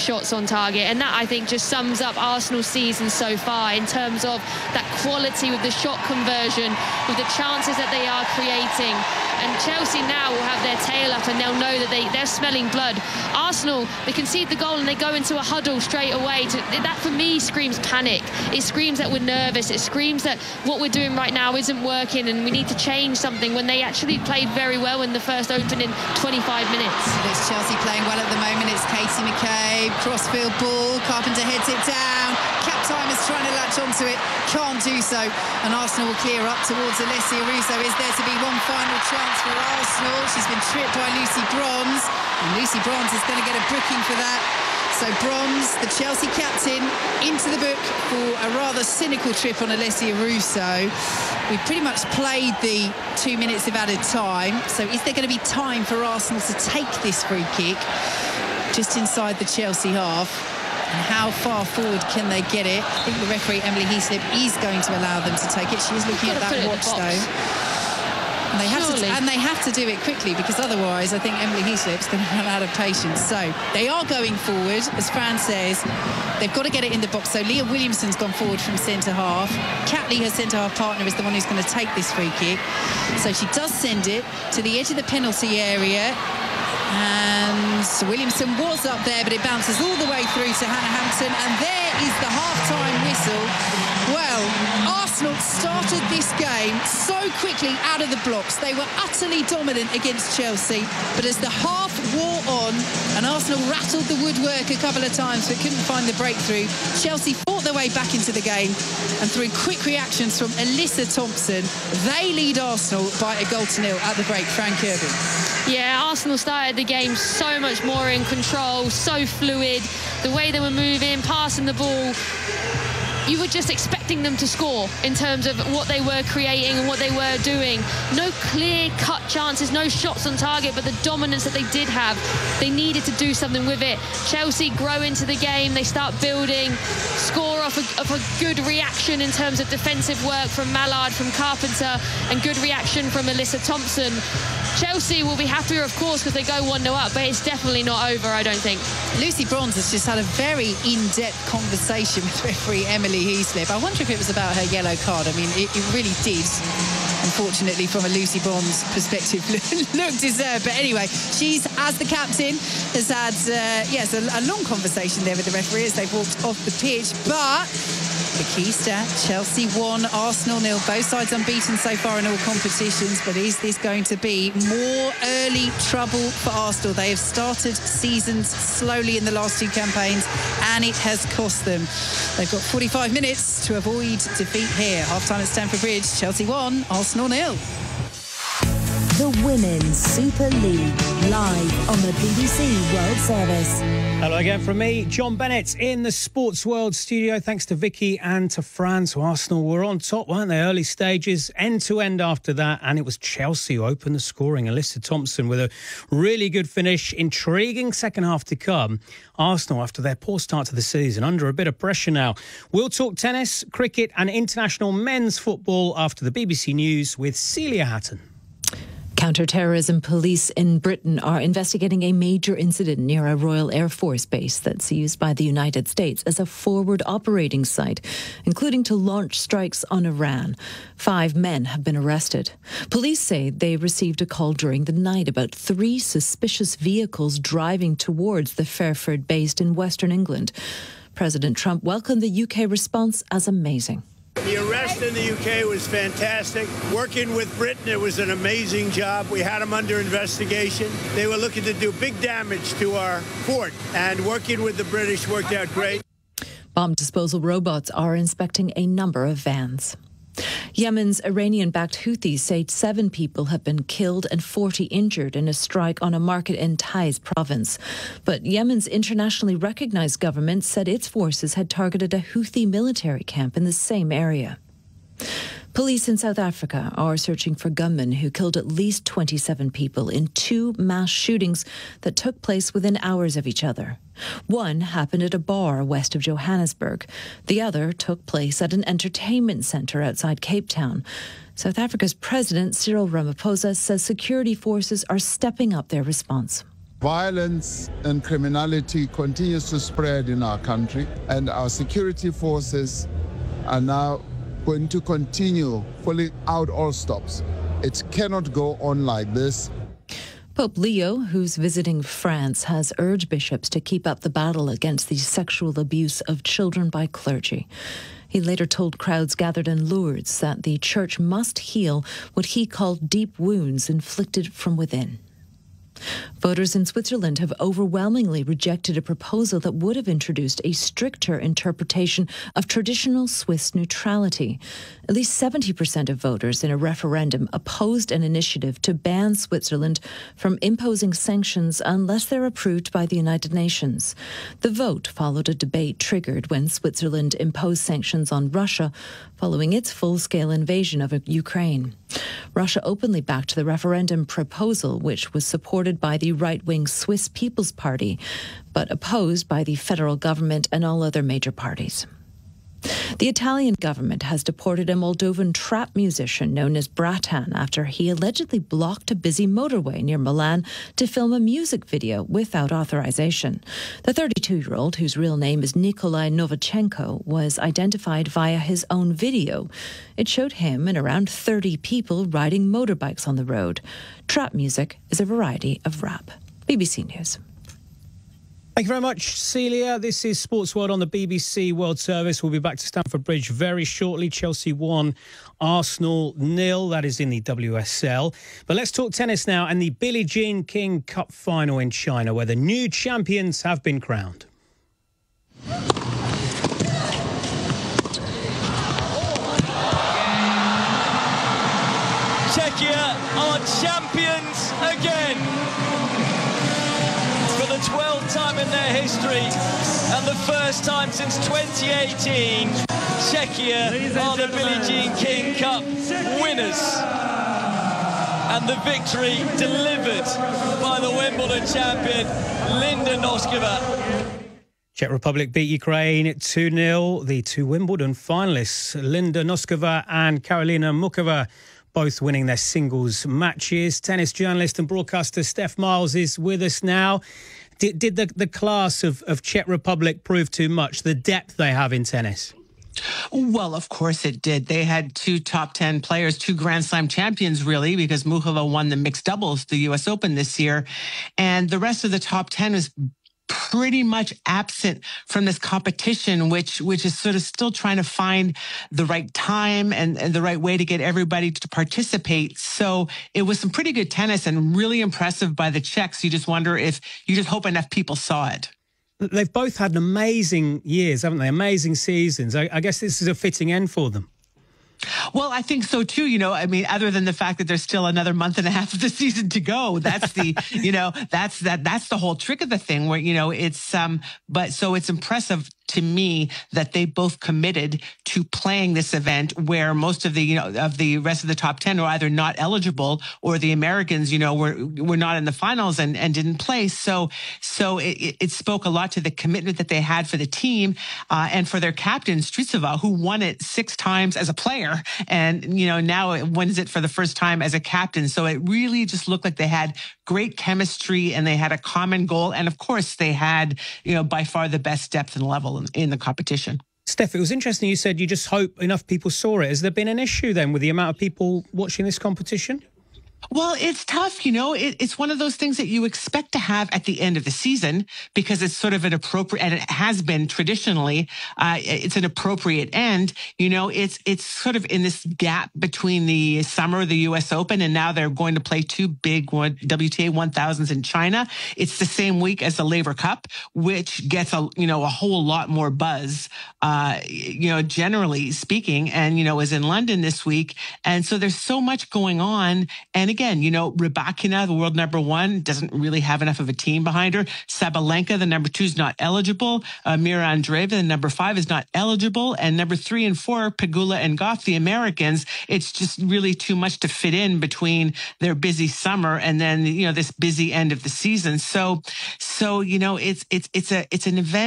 shots on target, and that, I think, just sums up Arsenal's season so far in terms of that quality with the shot conversion, with the chances that they are creating. And Chelsea now will have their tail up and they'll know that they're smelling blood. Arsenal, they concede the goal and they go into a huddle straight away. That, for me, screams panic. It screams that we're nervous. It screams that what we're doing right now isn't working and we need to change something, when they actually played very well in the first opening 25 minutes. It's Chelsea playing well at the moment. It's Katie McCabe, crossfield ball, Carpenter heads it down. Cap time is trying to latch onto it, can't do so. And Arsenal will clear up towards Alessia Russo. Is there to be one final chance for Arsenal? She's been tripped by Lucy Bronze, and Lucy Bronze is going to get a booking for that. So Bronze, the Chelsea captain, into the book for a rather cynical trip on Alessia Russo. We've pretty much played the 2 minutes of added time. So is there going to be time for Arsenal to take this free kick just inside the Chelsea half? And how far forward can they get it? I think the referee, Emily Heaslip, is going to allow them to take it. She is looking at that watch, though. And they have to do it quickly, because otherwise I think Emily Heaslip's going to run out of patience. So they are going forward, as Fran says. They've got to get it in the box. So Leah Williamson's gone forward from centre half. Catley, her centre half partner, is the one who's going to take this free kick. So she does send it to the edge of the penalty area. And Williamson was up there, but it bounces all the way through to Hannah Hampton. And there is the half-time whistle. Well, Arsenal started this game so quickly out of the blocks. They were utterly dominant against Chelsea. But as the half wore on and Arsenal rattled the woodwork a couple of times but couldn't find the breakthrough, Chelsea fought their way back into the game. And through quick reactions from Alyssa Thompson, they lead Arsenal by 1-0 at the break. Frank Kirby. Yeah, Arsenal started the game so much more in control, so fluid. The way they were moving, passing the ball, you were just expecting them to score in terms of what they were creating and what they were doing. No clear-cut chances, no shots on target, but the dominance that they did have, they needed to do something with it. Chelsea grow into the game, they start building, score off a good reaction in terms of defensive work from Mallard, from Carpenter, and good reaction from Alyssa Thompson. Chelsea will be happier, of course, because they go 1-0 up, but it's definitely not over, I don't think. Lucy Bronze has just had a very in-depth conversation with referee Emily Heaslip. I wonder if it was about her yellow card. I mean, it really did, unfortunately, from a Lucy Bronze perspective, look deserved. But anyway, she's, as the captain, has had, a long conversation there with the referee as they've walked off the pitch. But the key stat, Chelsea 1, Arsenal 0. Both sides unbeaten so far in all competitions. But is this going to be more early trouble for Arsenal? They have started seasons slowly in the last two campaigns, and it has cost them. They've got 45 minutes to avoid defeat here. Half-time at Stamford Bridge. Chelsea 1, Arsenal 0. The Women's Super League, live on the BBC World Service. Hello again from me, John Bennett, in the Sports World studio. Thanks to Vicky and to Fran. So Arsenal were on top, weren't they? Early stages, end-to-end after that. And it was Chelsea who opened the scoring. Alyssa Thompson with a really good finish. Intriguing second half to come. Arsenal, after their poor start to the season, under a bit of pressure now. We'll talk tennis, cricket and international men's football after the BBC News with Celia Hatton. Counter-terrorism police in Britain are investigating a major incident near a Royal Air Force base that's used by the United States as a forward operating site, including to launch strikes on Iran. 5 men have been arrested. Police say they received a call during the night about 3 suspicious vehicles driving towards the Fairford base in Western England. President Trump welcomed the UK response as amazing. The arrest in the UK was fantastic. Working with Britain, it was an amazing job. We had them under investigation. They were looking to do big damage to our fort, and working with the British worked out great. Bomb disposal robots are inspecting a number of vans. Yemen's Iranian-backed Houthis say 7 people have been killed and 40 injured in a strike on a market in Taiz province. But Yemen's internationally recognized government said its forces had targeted a Houthi military camp in the same area. Police in South Africa are searching for gunmen who killed at least 27 people in 2 mass shootings that took place within hours of each other. One happened at a bar west of Johannesburg. The other took place at an entertainment centre outside Cape Town. South Africa's President Cyril Ramaphosa says security forces are stepping up their response. Violence and criminality continues to spread in our country, and our security forces are now going to continue pulling out all stops. It cannot go on like this. Pope Leo, who's visiting France, has urged bishops to keep up the battle against the sexual abuse of children by clergy. He later told crowds gathered in Lourdes that the church must heal what he called deep wounds inflicted from within. Voters in Switzerland have overwhelmingly rejected a proposal that would have introduced a stricter interpretation of traditional Swiss neutrality. At least 70% of voters in a referendum opposed an initiative to ban Switzerland from imposing sanctions unless they're approved by the United Nations. The vote followed a debate triggered when Switzerland imposed sanctions on Russia following its full-scale invasion of Ukraine. Russia openly backed the referendum proposal, which was supported by the right-wing Swiss People's Party, but opposed by the federal government and all other major parties. The Italian government has deported a Moldovan trap musician known as Bratan after he allegedly blocked a busy motorway near Milan to film a music video without authorization. The 32-year-old, whose real name is Nikolai Novichenko, was identified via his own video. It showed him and around 30 people riding motorbikes on the road. Trap music is a variety of rap. BBC News. Thank you very much, Celia. This is Sports World on the BBC World Service. We'll be back to Stamford Bridge very shortly. Chelsea 1, Arsenal 0. That is in the WSL. But let's talk tennis now and the Billie Jean King Cup final in China, where the new champions have been crowned. Czechia are champions again. For the 12th time in their history and the first time since 2018, Czechia are the Billie Jean King Cup winners. And the victory delivered by the Wimbledon champion, Linda Noskova. Czech Republic beat Ukraine 2-0. The two Wimbledon finalists, Linda Noskova and Karolina Muchova, both winning their singles matches. Tennis journalist and broadcaster Steph Miles is with us now. Did the class of Czech Republic prove too much, the depth they have in tennis? Well, of course it did. They had two top 10 players, two Grand Slam champions, really, because Muchova won the mixed doubles, the U.S. Open this year. And the rest of the top 10 was pretty much absent from this competition, which is sort of still trying to find the right time and the right way to get everybody to participate. So it was some pretty good tennis and really impressive by the Czechs. You just wonder if you just hope enough people saw it. They've both had amazing years, haven't they? Amazing seasons. I guess this is a fitting end for them. Well, I think so too. You know, I mean, other than the fact that there's still another month and a half of the season to go, that's the, you know, that's the whole trick of the thing where, you know, it's, but so it's impressive to me that they both committed to playing this event where most of the, you know, of the rest of the top 10 are either not eligible or the Americans, you know, were not in the finals and didn't play. So it spoke a lot to the commitment that they had for the team, and for their captain, Strycova, who won it 6 times as a player. And, you know, now it wins it for the first time as a captain. So it really just looked like they had great chemistry and they had a common goal. And of course they had, you know, by far the best depth and level in the competition. Steph, it was interesting you said you just hope enough people saw it. Has there been an issue then with the amount of people watching this competition? Well, it's tough, you know, it's one of those things that you expect to have at the end of the season because it's sort of an appropriate, and it has been traditionally, it's an appropriate end. You know, it's sort of in this gap between the summer, the U.S. Open, and now they're going to play 2 big WTA 1000s in China. It's the same week as the Laver Cup, which gets a whole lot more buzz, you know, generally speaking, and, you know, is in London this week. And so there's so much going on. And again, you know, Rybakina, the world number 1, doesn't really have enough of a team behind her. Sabalenka, the number 2, is not eligible. Mira Andreeva, the number 5, is not eligible. And number 3 and 4, Pegula and Goff, the Americans, it's just really too much to fit in between their busy summer and then, you know, this busy end of the season. So, you know, it's an event.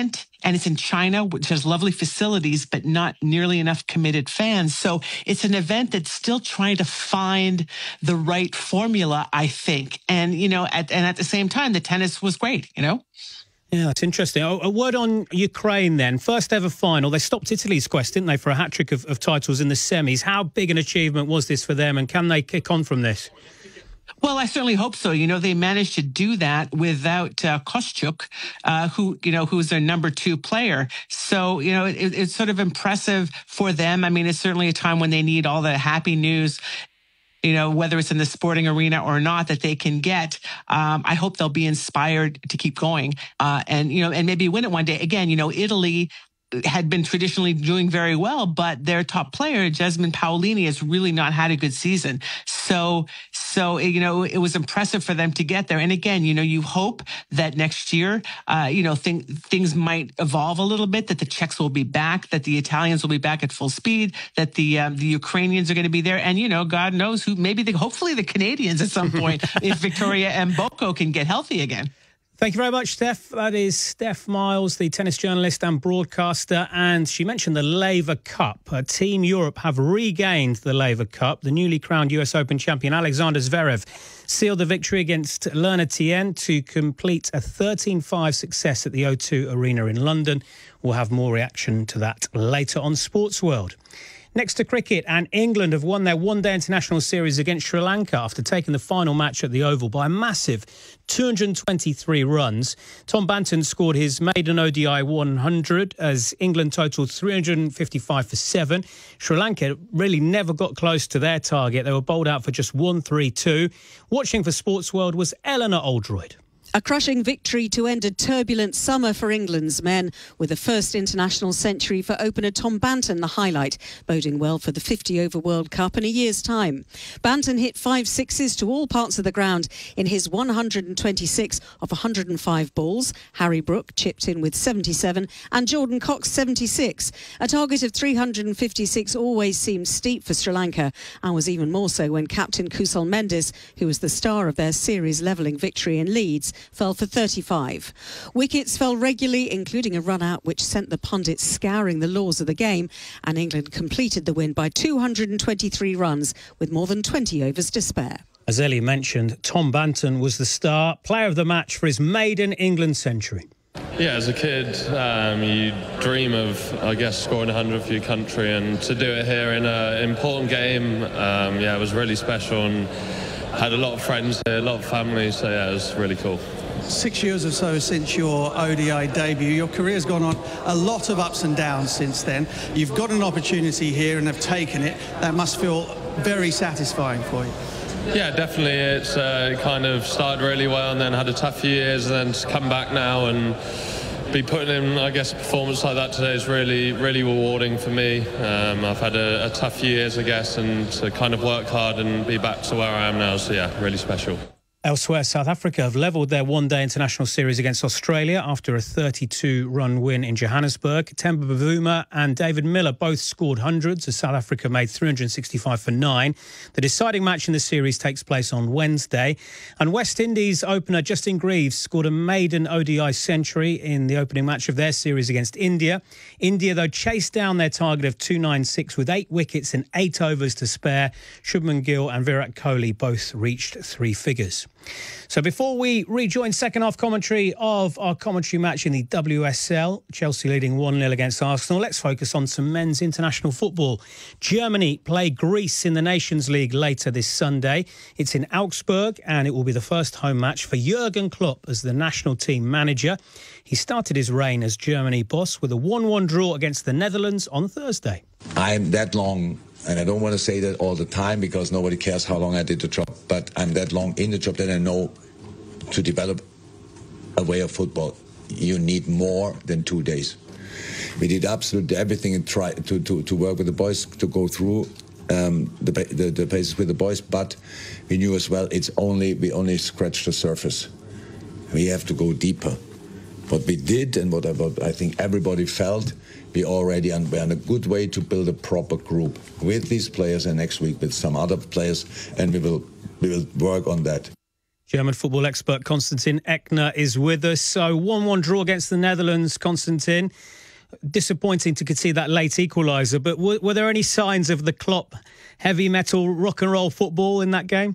and it's in China, which has lovely facilities, but not nearly enough committed fans. So it's an event that's still trying to find the right formula, I think. And, at the same time, the tennis was great, Yeah, that's interesting. A word on Ukraine then. First ever final. They stopped Italy's quest, didn't they, for a hat-trick of titles in the semis. How big an achievement was this for them, and can they kick on from this? Well, I certainly hope so. They managed to do that without Kostyuk, who's their number 2 player. So, it's sort of impressive for them. I mean, it's certainly a time when they need all the happy news, whether it's in the sporting arena or not, that they can get. I hope they'll be inspired to keep going and maybe win it one day. Again, Italy had been traditionally doing very well, but their top player, Jasmine Paolini, has really not had a good season. So it was impressive for them to get there. And again, you hope that next year, things might evolve a little bit, that the Czechs will be back, that the Italians will be back at full speed, that the Ukrainians are going to be there. And, God knows who, hopefully the Canadians at some point, if Victoria Mboko can get healthy again. Thank you very much, Steph. That is Steph Miles, the tennis journalist and broadcaster. And she mentioned the Laver Cup. Team Europe have regained the Laver Cup. The newly crowned US Open champion Alexander Zverev sealed the victory against Lerner Tien to complete a 13-5 success at the O2 Arena in London. We'll have more reaction to that later on Sports World. Next to cricket, and England have won their one-day international series against Sri Lanka after taking the final match at the Oval by a massive 223 runs. Tom Banton scored his maiden ODI 100 as England totalled 355 for 7. Sri Lanka really never got close to their target. They were bowled out for just 132. Watching for Sports World was Eleanor Oldroyd. A crushing victory to end a turbulent summer for England's men, with the first international century for opener Tom Banton the highlight, boding well for the 50-over World Cup in a year's time. Banton hit 5 sixes to all parts of the ground in his 126 of 105 balls. Harry Brook chipped in with 77 and Jordan Cox 76. A target of 356 always seemed steep for Sri Lanka, and was even more so when captain Kusal Mendis, who was the star of their series-levelling victory in Leeds, fell for 35. Wickets fell regularly, including a run-out which sent the pundits scouring the laws of the game, and England completed the win by 223 runs with more than 20 overs to spare. As Ellie mentioned, Tom Banton was the star player of the match for his maiden England century. Yeah, as a kid, you dream of, I guess, scoring 100 for your country, and to do it here in an important game, it was really special, and had a lot of friends here, a lot of family, so it was really cool. 6 years or so since your ODI debut. Your career's gone on a lot of ups and downs since then. You've got an opportunity here and have taken it. That must feel very satisfying for you. Yeah, definitely. It's kind of started really well and then had a tough few years, and then to come back now and be putting in, I guess, a performance like that today is really, really rewarding for me. I've had a tough few years, I guess, and to kind of work hard and be back to where I am now. So, yeah, really special. Elsewhere, South Africa have levelled their one-day international series against Australia after a 32-run win in Johannesburg. Temba Bavuma and David Miller both scored hundreds as South Africa made 365 for 9. The deciding match in the series takes place on Wednesday. And West Indies opener Justin Greaves scored a maiden ODI century in the opening match of their series against India. India, though, chased down their target of 296 with 8 wickets and 8 overs to spare. Shubman Gill and Virat Kohli both reached 3 figures. So before we rejoin second half commentary of our commentary match in the WSL, Chelsea leading 1-0 against Arsenal, let's focus on some men's international football. Germany play Greece in the Nations League later this Sunday. It's in Augsburg, and it will be the first home match for Jurgen Klopp as the national team manager. He started his reign as Germany boss with a 1-1 draw against the Netherlands on Thursday. I'm that long, and I don't want to say that all the time because nobody cares how long I did the job, but I'm that long in the job that I know to develop a way of football, you need more than 2 days. We did absolutely everything and try to work with the boys, to go through the paces with the boys, but we knew as well we only scratched the surface. We have to go deeper. What we did and what I think everybody felt, we're already on a good way to build a proper group with these players, and next week with some other players, and we will work on that. German football expert Konstantin Eckner is with us. So 1-1 draw against the Netherlands, Konstantin. Disappointing to concede that late equaliser, but were there any signs of the Klopp heavy metal rock and roll football in that game?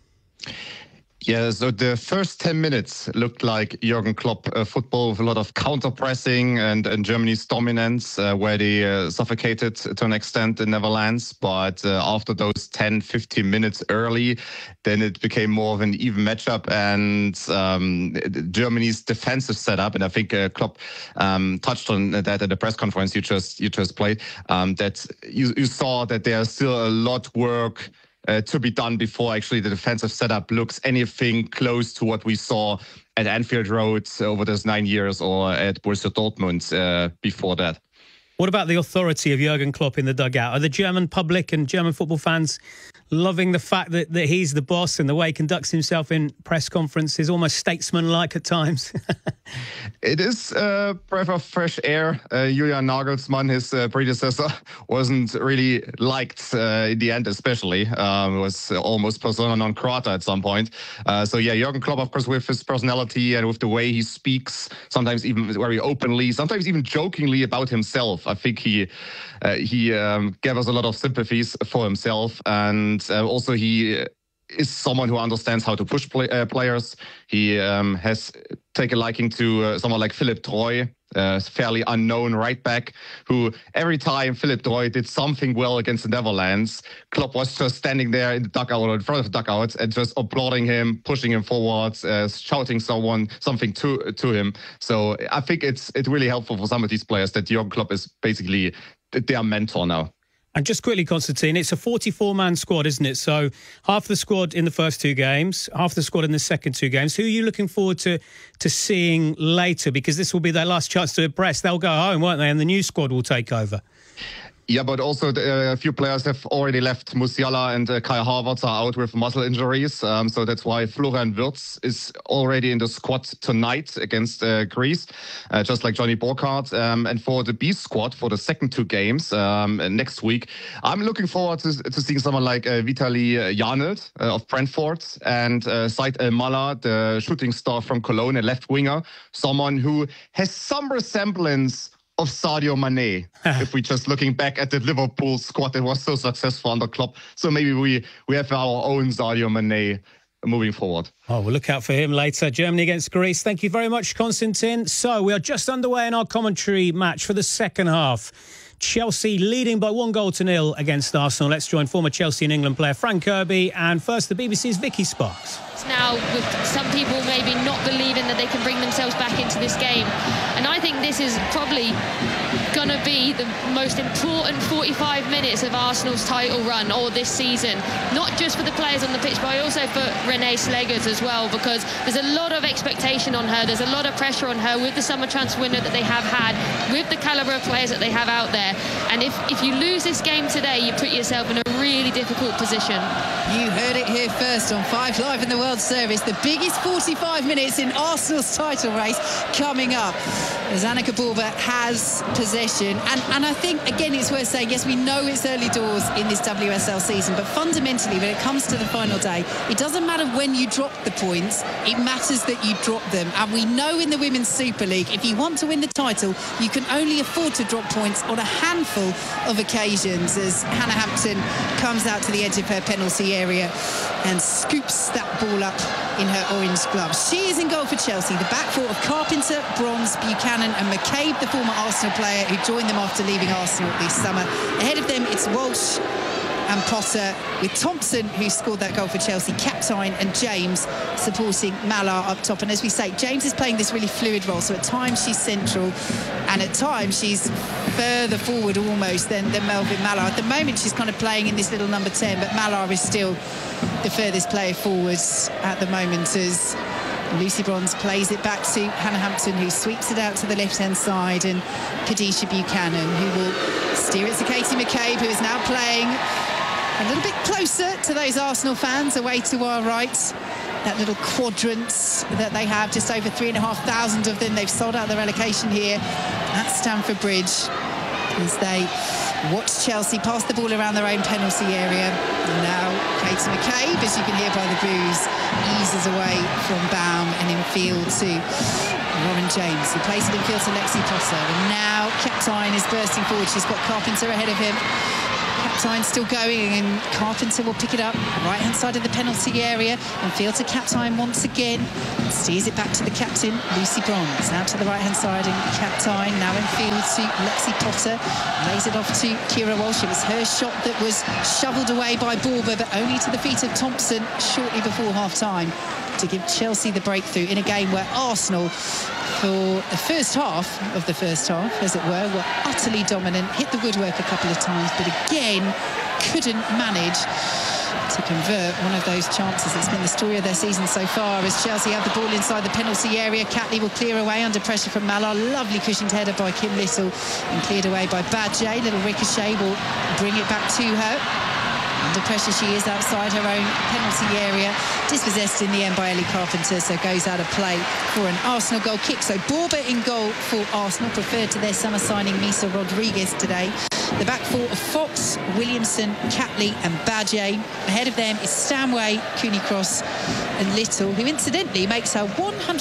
Yeah, so the first 10 minutes looked like Jurgen Klopp football with a lot of counter-pressing and Germany's dominance, where they suffocated to an extent the Netherlands. But after those 10, 15 minutes early, then it became more of an even matchup. And Germany's defensive setup, and I think Klopp touched on that at the press conference you just played, that you saw that there's still a lot of work to be done before actually the defensive setup looks anything close to what we saw at Anfield Road over those 9 years or at Borussia Dortmund before that. What about the authority of Jurgen Klopp in the dugout? Are the German public and German football fans loving the fact that he's the boss and the way he conducts himself in press conferences, almost statesman-like at times? It is a breath of fresh air. Julian Nagelsmann, his predecessor, wasn't really liked in the end, especially. Was almost persona non grata at some point. So yeah, Jurgen Klopp, of course, with his personality and with the way he speaks, sometimes even very openly, sometimes even jokingly about himself. I think he gave us a lot of sympathies for himself, and also he is someone who understands how to push players. He has taken a liking to someone like Philipp Troy, fairly unknown right back, who every time Philipp Troy did something well against the Netherlands, Klopp was just standing there in the dugout or in front of the dugout and just applauding him, pushing him forwards, shouting something to him. So I think it's really helpful for some of these players that Jurgen Klopp is basically their mentor now. And just quickly, Konstantin, it's a 44-man squad, isn't it? So half the squad in the first two games, half the squad in the second two games. Who are you looking forward to seeing later? Because this will be their last chance to impress. They'll go home, won't they? And the new squad will take over. Yeah, but also a few players have already left. Musiala and Kai Havertz are out with muscle injuries. So that's why Florian Wirtz is already in the squad tonight against Greece, just like Johnny Burkhardt. And for the B squad, for the second two games next week, I'm looking forward to seeing someone like Vitaly Janelt of Brentford and Said El-Mallah, the shooting star from Cologne, a left winger, someone who has some resemblance of Sadio Mane, if we just looking back at the Liverpool squad that was so successful under Klopp. So maybe we have our own Sadio Mane moving forward. Oh, we'll look out for him later. Germany against Greece. Thank you very much, Konstantin. So we are just underway in our commentary match for the second half. Chelsea leading by 1-0 against Arsenal. Let's join former Chelsea and England player Frank Kirby and first the BBC's Vicky Sparks. Now, with some people maybe not believing that they can bring themselves back into this game. And I think this is probably going to be the most important 45 minutes of Arsenal's title run or this season. Not just for the players on the pitch, but also for Renée Slegers as well, because there's a lot of expectation on her. There's a lot of pressure on her with the summer transfer window that they have had, with the calibre of players that they have out there. And if you lose this game today, you put yourself in a really difficult position. You heard it here first on 5 Live in the World Service. The biggest 45 minutes in Arsenal's title race coming up as Annika Bauer has possession. And I think, again, it's worth saying, yes, we know it's early doors in this WSL season, but fundamentally, when it comes to the final day, it doesn't matter when you drop the points, it matters that you drop them. And we know in the Women's Super League, if you want to win the title, you can only afford to drop points on a handful of occasions, as Hannah Hampton comes out to the edge of her penalty area and scoops that ball up in her orange gloves. She is in goal for Chelsea. The back four of Carpenter, Bronze, Buchanan and McCabe, the former Arsenal player who joined them after leaving Arsenal this summer. Ahead of them, it's Walsh and Potter, with Thompson, who scored that goal for Chelsea, captain, and James supporting Mallard up top. And as we say, James is playing this really fluid role, so at times she's central and at times she's further forward almost than Melvin Mallard. At the moment she's kind of playing in this little number 10, but Mallard is still the furthest player forwards at the moment, as Lucy Bronze plays it back to Hannah Hampton, who sweeps it out to the left-hand side, and Khadijah Buchanan, who will steer it to Katie McCabe, who is now playing a little bit closer to those Arsenal fans, away to our right. That little quadrant that they have, just over 3,500 of them. They've sold out the relegation here at Stamford Bridge as they Watch Chelsea pass the ball around their own penalty area. And now Katie McCabe, as you can hear by the boos, eases away from Baum and infield to Lauren James, who plays it infield to Lexi Potter. And now Kaptein is bursting forward. She's got Carpenter ahead of him. Kaptein still going, and Carpenter will pick it up right-hand side of the penalty area and field to Kaptein once again. Steers it back to the captain, Lucy Bronze, out to the right-hand side, and Kaptein now in field to Lexi Potter, lays it off to Kira Walsh. It was her shot that was shoveled away by Borba, but only to the feet of Thompson shortly before half-time to give Chelsea the breakthrough in a game where Arsenal, for the first half, as it were utterly dominant, hit the woodwork a couple of times, but again couldn't manage to convert one of those chances. It's been the story of their season so far, as Chelsea have the ball inside the penalty area. Catley will clear away under pressure from Malar. Lovely cushioned header by Kim Little and cleared away by Badjay. Little ricochet will bring it back to her. Under pressure she is outside her own penalty area. Dispossessed in the end by Ellie Carpenter, so goes out of play for an Arsenal goal kick. So Borba in goal for Arsenal, preferred to their summer signing Misa Rodriguez today. The back four of Fox, Williamson, Catley and Badjay. Ahead of them is Stanway, Cooney-Cross and Little, who incidentally makes her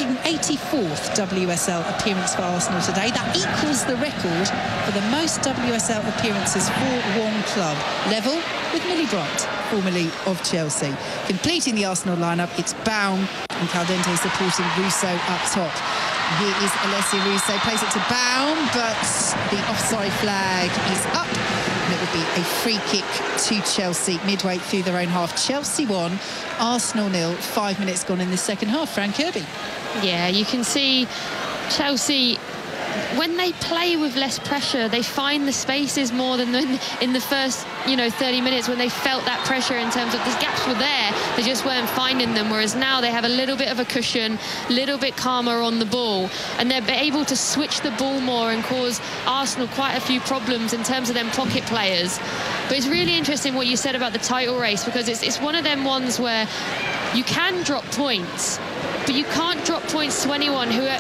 184th WSL appearance for Arsenal today. That equals the record for the most WSL appearances for one club, level with Millie Bright, formerly of Chelsea. Completing the Arsenal lineup, it's Baum and Caldente supporting Russo up top. Here is Alessia Russo, plays it to Baum, but the offside flag is up, and it would be a free kick to Chelsea midway through their own half. Chelsea 1, Arsenal 0, 5 minutes gone in the second half. Fran Kirby. Yeah, you can see Chelsea, when they play with less pressure, they find the spaces more than in the first 30 minutes, when they felt that pressure in terms of the gaps were there, they just weren't finding them. Whereas now they have a little bit of a cushion, a little bit calmer on the ball, and they're able to switch the ball more and cause Arsenal quite a few problems in terms of them pocket players. But it's really interesting what you said about the title race, because it's one of them ones where you can drop points, but you can't drop points to anyone who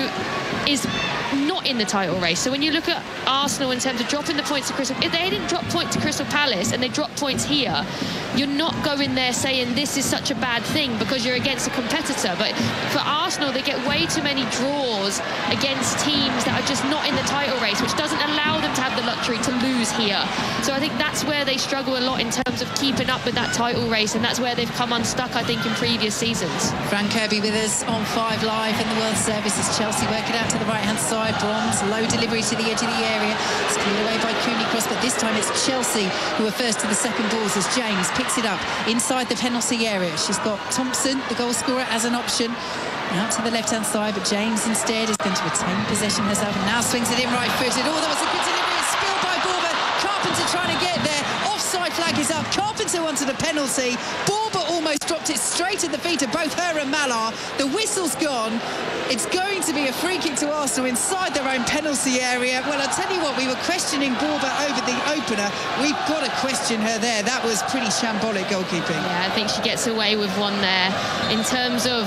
is not in the title race. So when you look at Arsenal in terms of dropping the points to Crystal, if they didn't drop points to Crystal Palace and they drop points here, you're not going there saying this is such a bad thing because you're against a competitor. But for Arsenal, they get way too many draws against teams that are just not in the title race, which doesn't allow them to have the luxury to lose here. So I think that's where they struggle a lot in terms of keeping up with that title race, and that's where they've come unstuck, I think, in previous seasons. Fran Kirby with us on 5 Live in the World Service as Chelsea work it out to the right-hand side. Bronze, low delivery to the edge of the area. It's cleared away by Cooney-Cross, but this time it's Chelsea who are first to the second balls as James picks it up inside the penalty area. She's got Thompson, the goal scorer, as an option. Out to the left-hand side, but James instead is going to retain possession herself and now swings it in right-footed. Oh, that was a good delivery. It's spilled by Borba. Carpenter trying to get there. Offside flag is up. Carpenter wanted a penalty. Borba almost dropped it straight at the feet of both her and Malar. The whistle's gone. It's going to be a free kick to Arsenal inside their own penalty area. Well, I'll tell you what, we were questioning Borba over the opener. We've got to question her there. That was pretty shambolic goalkeeping. Yeah, I think she gets away with one there in terms of...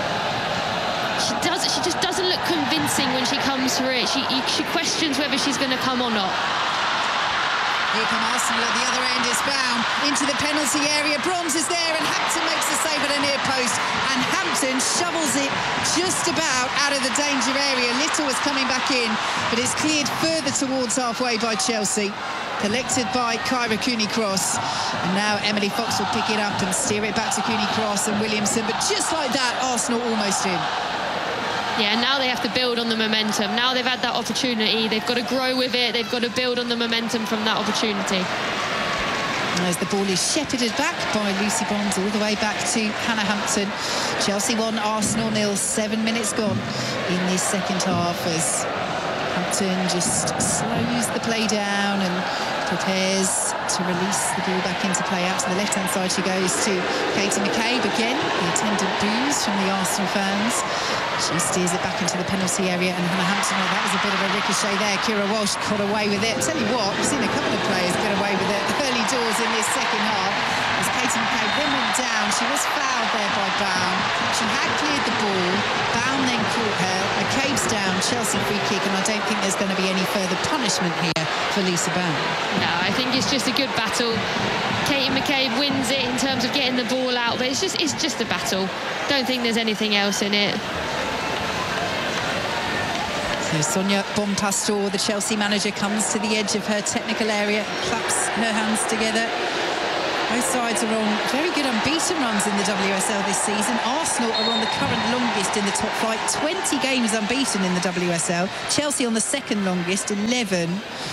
She just doesn't look convincing when she comes through it. She questions whether she's going to come or not. Here come Arsenal at the other end. It's Baum into the penalty area. Bronze is there and Hampton makes the save at a near post, and Hampton shovels it just about out of the danger area. Little was coming back in, but it's cleared further towards halfway by Chelsea. Collected by Kyra Cooney-Cross, and now Emily Fox will pick it up and steer it back to Cooney-Cross and Williamson, but just like that, Arsenal almost in. Yeah, now they have to build on the momentum. Now they've had that opportunity, they've got to grow with it, they've got to build on the momentum from that opportunity. As the ball is shepherded back by Lucy Bronze all the way back to Hannah Hampton. Chelsea 1, Arsenal 0, 7 minutes gone in this second half as Hampton just slows the play down and prepares to release the ball back into play. Out to the left-hand side she goes to Katie McCabe again. The attendant boos from the Arsenal fans. She steers it back into the penalty area, and Hannah Hampton, that was a bit of a ricochet there. Kira Walsh got away with it. Tell you what, we've seen a couple of players get away with it early doors in this second half. as Katie McCabe then went down. She was fouled there by Bown. She had cleared the ball. Bown then caught her. McCabe's down. Chelsea free kick, and I don't think there's going to be any further punishment here for Lisa Bown. No, I think it's just a good battle. Katie McCabe wins it in terms of getting the ball out, but it's just a battle. Don't think there's anything else in it. So Sonia Bonpastor, the Chelsea manager, comes to the edge of her technical area, claps her hands together. Both sides are on very good unbeaten runs in the WSL this season. Arsenal are on the current longest in the top flight, 20 games unbeaten in the WSL. Chelsea on the second longest, 11.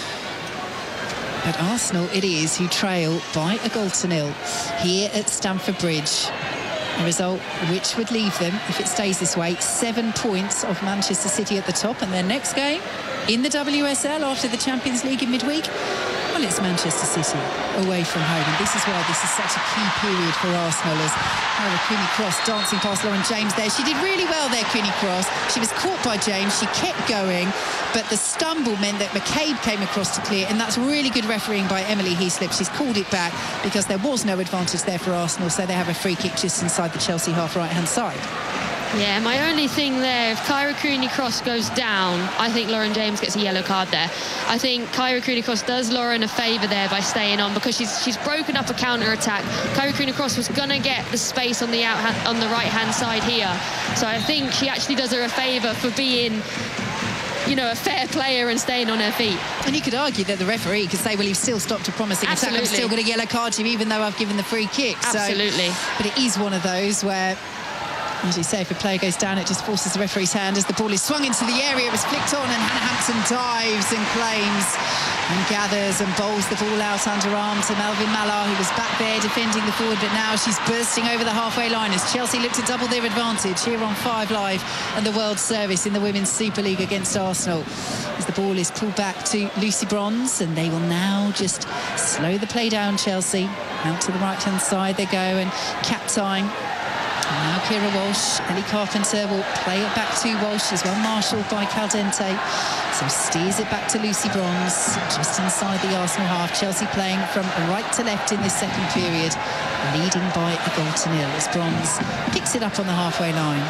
But Arsenal it is who trail by a goal to nil here at Stamford Bridge. A result which would leave them, if it stays this way, 7 points off Manchester City at the top. And their next game in the WSL after the Champions League in midweek, well, it's Manchester City away from home. And this is why this is such a key period for Arsenal, as Kyra Cooney-Cross dancing past Lauren James there. She did really well there, Cooney-Cross. She was caught by James. She kept going, but the stumble meant that McCabe came across to clear, and that's really good refereeing by Emily Heaslip. She's called it back because there was no advantage there for Arsenal, so they have a free kick just inside the Chelsea half right-hand side. Yeah, my only thing there, if Kyra Cooney-Cross goes down, I think Lauren James gets a yellow card there. I think Kyra Cooney-Cross does Lauren a favour there by staying on, because she's broken up a counter-attack. Kyra Cooney-Cross was going to get the space on the right-hand side here. So I think she actually does her a favour for being, you know, a fair player and staying on her feet. And you could argue that the referee could say, well, you've still stopped a promising attack. I've still got a yellow card to you, even though I've given the free kick. Absolutely. So, but it is one of those where, as you say, if a player goes down, it just forces the referee's hand as the ball is swung into the area. It was flicked on, and Hannah Hampton dives and claims and gathers and bowls the ball out underarm to Melvin Mallard, who was back there defending the forward, but now she's bursting over the halfway line as Chelsea look to double their advantage here on 5 Live and the World Service in the Women's Super League against Arsenal. As the ball is pulled back to Lucy Bronze, and they will now just slow the play down, Chelsea. Out to the right-hand side they go, and cap time. And now Kira Walsh. Ellie Carpenter will play it back to Walsh, as well marshalled by Caldente. So steers it back to Lucy Bronze, just inside the Arsenal half. Chelsea playing from right to left in this second period, leading by a goal to nil as Bronze picks it up on the halfway line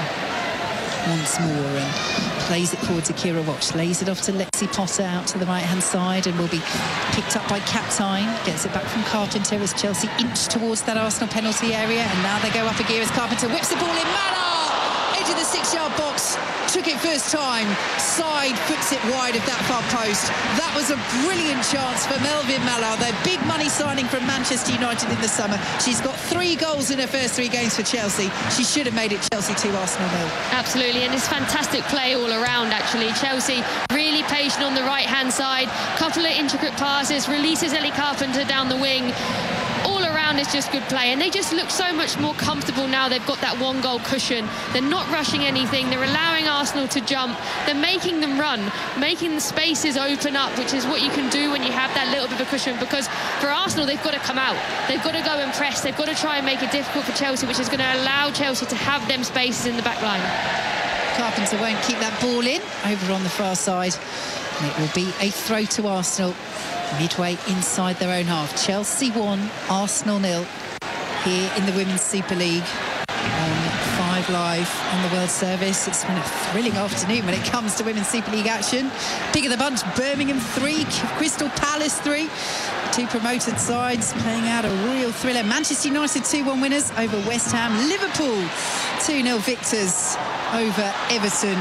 once more and plays it forward to Kira Walsh, lays it off to Lexi Potter out to the right-hand side, and will be picked up by Captine. Gets it back from Carpenter as Chelsea inch towards that Arsenal penalty area, and now they go up a gear as Carpenter whips the ball in. Mallard, edge of the 6-yard box, took it first time, side puts it wide of that far post. That was a brilliant chance for Melvin Mallard, their big money signing from Manchester United in the summer. She's got 3 goals in her first 3 games for Chelsea. She should have made it Chelsea 2, Arsenal 0. Absolutely, and it's fantastic play all around, actually. Chelsea really patient on the right-hand side, couple of intricate passes, releases Ellie Carpenter down the wing. All around it's just good play, and they just look so much more comfortable now. They've got that 1-goal cushion. They're not rushing anything. They're allowing Arsenal to jump. They're making them run, making the spaces open up, which is what you can do when you have that little bit of a cushion, because for Arsenal, they've got to come out. They've got to go and press. They've got to try and make it difficult for Chelsea, which is going to allow Chelsea to have them spaces in the back line. Carpenter won't keep that ball in over on the far side. And it will be a throw to Arsenal midway inside their own half. Chelsea 1, Arsenal 0 here in the Women's Super League on 5 Live on the World Service. It's been a thrilling afternoon when it comes to Women's Super League action. Pick of the bunch, Birmingham 3, Crystal Palace 3. 2 promoted sides playing out a real thriller. Manchester United 2-1 winners over West Ham. Liverpool 2-0 victors over Everton.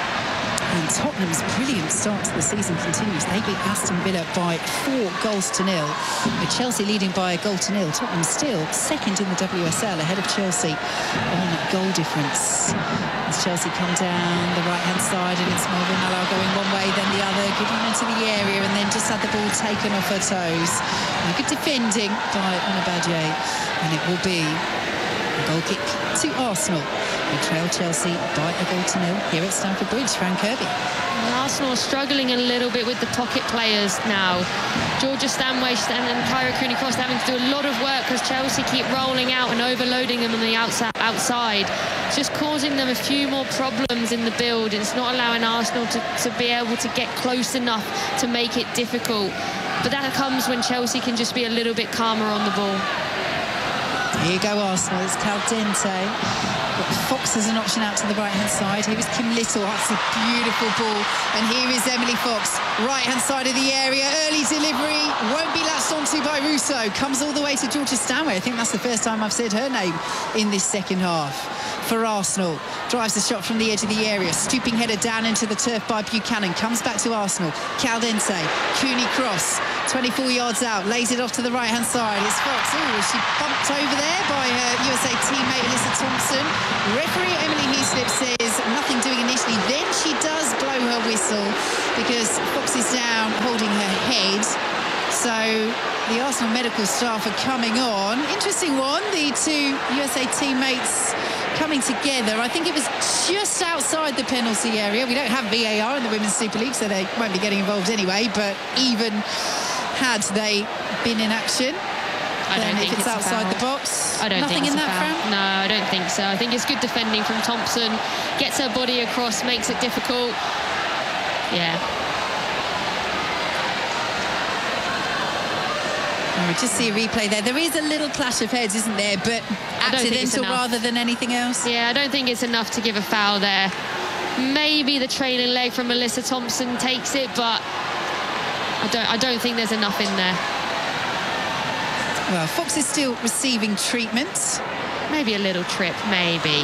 And Tottenham's brilliant start to the season continues. They beat Aston Villa by 4 goals to nil. With Chelsea leading by a goal to nil, Tottenham still second in the WSL, ahead of Chelsea on goal difference. As Chelsea come down the right-hand side, and it's Melvin Mallard going one way, then the other, getting into the area, and then just had the ball taken off her toes. And good defending by Onabadje, and it will be a goal kick to Arsenal. We trail Chelsea by a goal to nil here at Stamford Bridge. Fran Kirby. Arsenal are struggling a little bit with the pocket players now. Georgia Stanway and Kyra Cooney-Cross having to do a lot of work because Chelsea keep rolling out and overloading them on the outside. It's just causing them a few more problems in the build. It's not allowing Arsenal to be able to get close enough to make it difficult. But that comes when Chelsea can just be a little bit calmer on the ball. Here you go, Arsenal. It's Caldente. Got Fox as an option out to the right-hand side. Here is Kim Little. That's a beautiful ball. And here is Emily Fox. Right-hand side of the area. Early delivery. Won't be latched onto by Russo. Comes all the way to Georgia Stanway. I think that's the first time I've said her name in this second half. For Arsenal. Drives the shot from the edge of the area. Stooping header down into the turf by Buchanan. Comes back to Arsenal. Caldente. Cooney cross. 24 yards out. Lays it off to the right-hand side. It's Fox. Oh, she bumped over there by her USA teammate Alyssa Thompson. Referee Emily Heaslip says nothing doing initially. Then she does blow her whistle because Fox is down holding her head. So the Arsenal medical staff are coming on. Interesting one. The two USA teammates coming together. I think it was just outside the penalty area. We don't have VAR in the Women's Super League, so they won't be getting involved anyway. But even had they been in action, I don't think it's outside the box. I don't Nothing think it's in a that foul. front? No, I don't think so. I think it's good defending from Thompson. Gets her body across, makes it difficult. Yeah. We just see a replay there. There is a little clash of heads, isn't there? But accidental rather than anything else. Yeah, I don't think it's enough to give a foul there. Maybe the trailing leg from Alyssa Thompson takes it, but I don't think there's enough in there. Well, Fox is still receiving treatment. Maybe a little trip, maybe.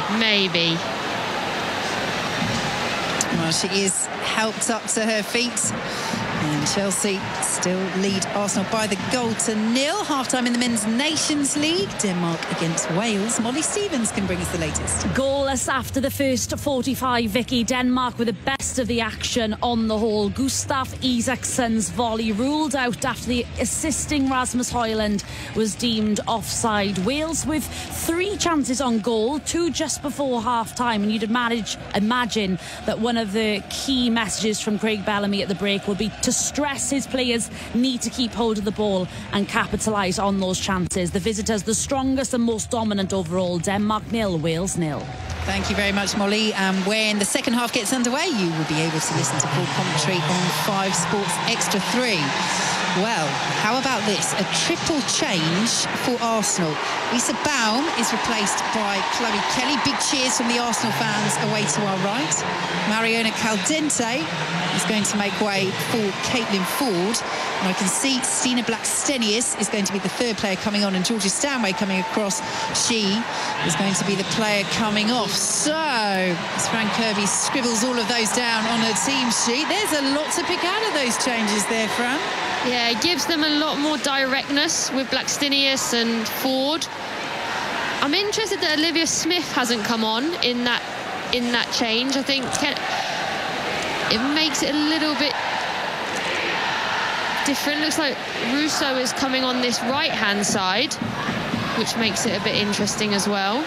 Well, she is helped up to her feet. And Chelsea still lead Arsenal by the goal to 0. Half-time in the Men's Nations League. Denmark against Wales. Molly Stevens can bring us the latest. Goalless after the first 45, Vicky. Denmark with the best of the action on the whole. Gustav Isaksen's volley ruled out after the assisting Rasmus Højlund was deemed offside. Wales with 3 chances on goal, 2 just before half-time. And you'd imagine that one of the key messages from Craig Bellamy at the break will be to stress his players need to keep hold of the ball and capitalise on those chances. The visitors the strongest and most dominant overall. Denmark 0, Wales 0. Thank you very much, Molly. When the second half gets underway, you will be able to listen to full commentary on 5 Sports Extra 3. Well, how about this? A triple change for Arsenal. Lisa Baum is replaced by Chloe Kelly. Big cheers from the Arsenal fans away to our right. Mariona Caldente is going to make way for Caitlin Ford. And I can see Stina Blackstenius is going to be the third player coming on, and Georgia Stanway coming across. She is going to be the player coming off. So, as Fran Kirby scribbles all of those down on her team sheet, there's a lot to pick out of those changes there, Fran. Yeah, it gives them a lot more directness with Blackstenius and Ford. I'm interested that Olivia Smith hasn't come on in that change. I think it makes it a little bit different. Looks like Russo is coming on this right-hand side, which makes it a bit interesting as well.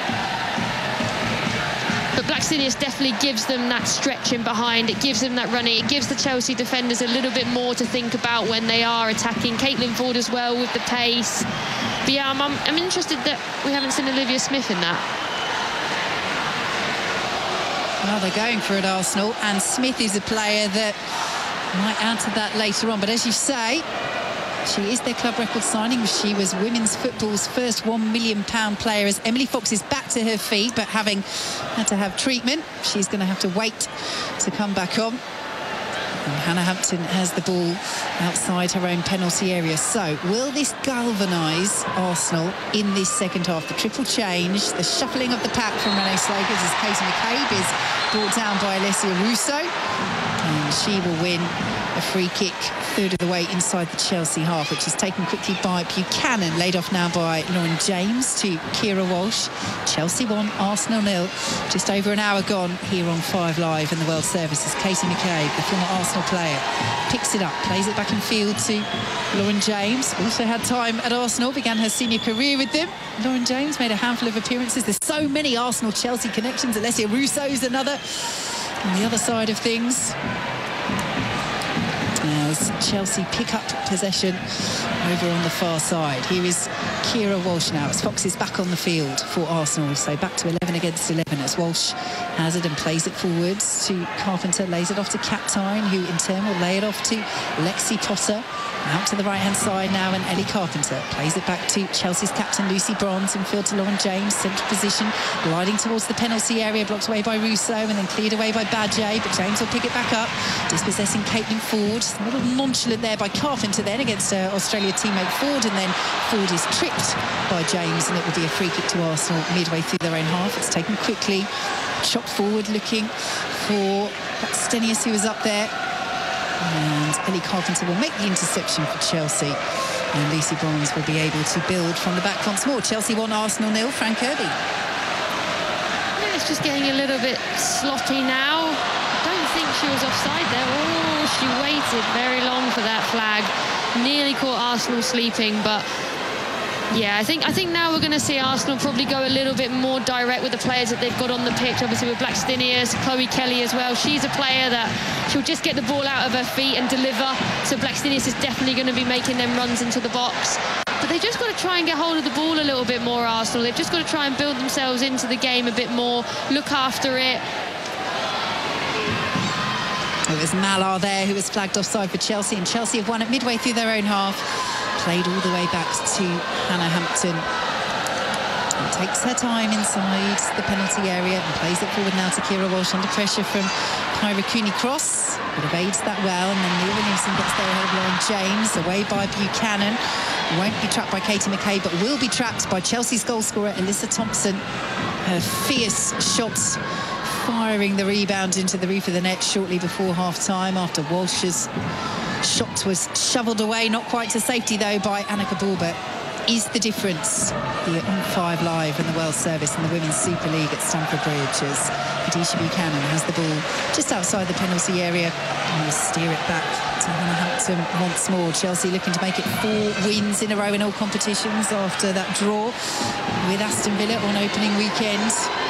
But Blackstenius definitely gives them that stretching behind. It gives them that running. It gives the Chelsea defenders a little bit more to think about when they are attacking. Caitlin Ford as well with the pace. But yeah, I'm interested that we haven't seen Olivia Smith in that. Well, they're going for it, Arsenal. And Smith is a player that might add to that later on. But as you say, she is their club record signing. She was women's football's first £1 million player. As Emily Fox is back to her feet, but having had to have treatment, she's going to have to wait to come back on. And Hannah Hampton has the ball outside her own penalty area. So, will this galvanise Arsenal in this second half? The triple change, the shuffling of the pack from Renee Slogans as Katie McCabe is brought down by Alessia Russo. And she will win a free kick third of the way inside the Chelsea half, which is taken quickly by Buchanan, laid off now by Lauren James to Kira Walsh. Chelsea 1, Arsenal 0. Just over an hour gone here on 5 Live in the World Service as Katie McCabe, the former Arsenal player, picks it up, plays it back in field to Lauren James. Also had time at Arsenal, began her senior career with them. Lauren James made a handful of appearances. There's so many Arsenal-Chelsea connections. Alessia Russo's another on the other side of things. as Chelsea pick up possession over on the far side. Here is Keira Walsh now as Fox is back on the field for Arsenal. So back to 11 against 11 as Walsh has it and plays it forwards to Carpenter, lays it off to Kaptein, who in turn will lay it off to Lexi Potter. Out to the right-hand side now, and Ellie Carpenter plays it back to Chelsea's captain, Lucy Bronze, in field to Lauren James, central position, gliding towards the penalty area, blocked away by Russo, and then cleared away by Badje, but James will pick it back up, dispossessing Caitlin Ford. A little nonchalant there by Carpenter then against Australia teammate Ford, and then Ford is tripped by James, and it will be a free kick to Arsenal midway through their own half. It's taken quickly, chopped forward, looking for Stenius, who was up there. And Ellie Carpenter will make the interception for Chelsea, and Lucy Bronze will be able to build from the back once more. Chelsea 1, Arsenal 0. Fran Kirby. Yeah, it's just getting a little bit sloppy now. I don't think she was offside there. Oh, she waited very long for that flag. Nearly caught Arsenal sleeping, but yeah, I think now we're going to see Arsenal probably go a little bit more direct with the players that they've got on the pitch. Obviously with Blackstenius, Chloe Kelly as well. She's a player that she'll just get the ball out of her feet and deliver. So Blackstenius is definitely going to be making them runs into the box. But they've just got to try and get hold of the ball a little bit more, Arsenal. They've just got to try and build themselves into the game a bit more, look after it. It was Mallard there who was flagged offside for Chelsea, and Chelsea have won it midway through their own half. Played all the way back to Hannah Hampton. And takes her time inside the penalty area and plays it forward now to Keira Walsh under pressure from Kyra Cooney-Cross. But evades that well, and then Leah Williamson gets there ahead of Lauren James, away by Buchanan. Won't be trapped by Katie McKay, but will be trapped by Chelsea's goalscorer Alyssa Thompson. Her fierce shots firing the rebound into the roof of the net shortly before half-time after Walsh's shot was shoveled away, not quite to safety though by Annika Borber. Is the difference here on 5 Live and the World Service in the Women's Super League at Stamford Bridge as Kadisha Buchanan has the ball just outside the penalty area and will steer it back to Hannah Hampton once more. Chelsea looking to make it 4 wins in a row in all competitions after that draw with Aston Villa on opening weekend,